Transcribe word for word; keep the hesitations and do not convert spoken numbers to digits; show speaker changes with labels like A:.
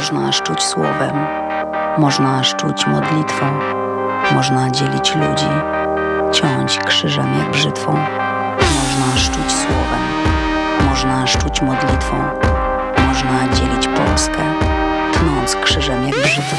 A: Można szczuć słowem, można szczuć modlitwą, można dzielić ludzi, ciąć krzyżem jak brzytwą. Można szczuć słowem, można szczuć modlitwą, można dzielić Polskę, tnąc krzyżem jak brzytwą.